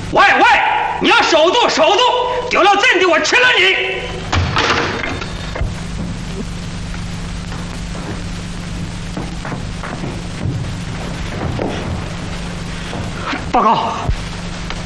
喂喂，你要守住守住，丢了阵地我吃了你！报告，